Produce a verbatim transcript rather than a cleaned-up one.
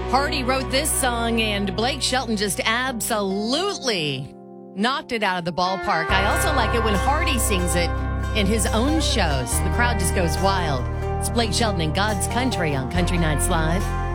Hardy wrote this song, and Blake Shelton just absolutely knocked it out of the ballpark. I also like it when Hardy sings it in his own shows. The crowd just goes wild. It's Blake Shelton in God's Country on Country Nights Live.